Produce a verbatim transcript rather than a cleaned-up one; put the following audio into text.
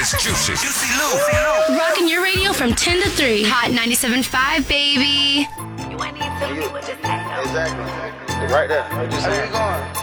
is Juicy. Juicy Lou. Rocking your radio from ten to three. Hot ninety-seven point five, baby. You ain't need to be with this. Exactly. Right there. Just where you going?